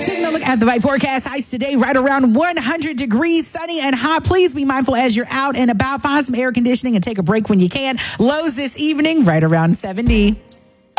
Taking a look at the Vibe forecast. Highs today right around 100 degrees, sunny and hot. Please be mindful as you're out and about. Find some air conditioning and take a break when you can. Lows this evening right around 70.